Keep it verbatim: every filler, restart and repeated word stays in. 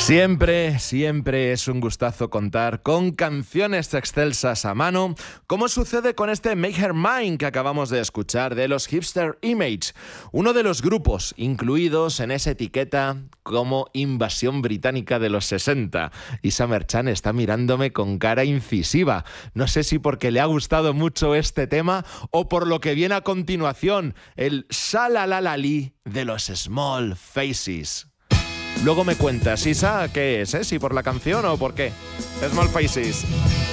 Siempre, siempre es un gustazo contar con canciones excelsas a mano, como sucede con este Make Her Mine que acabamos de escuchar de los Hipster Image, uno de los grupos incluidos en esa etiqueta como invasión británica de los sesenta. Y Summer Chan está mirándome con cara incisiva. No sé si porque le ha gustado mucho este tema o por lo que viene a continuación, el Shalalalali de los Small Faces. Luego me cuentas, Isa, ¿qué es? ¿Eh? ¿Si por la canción o por qué? Small Faces.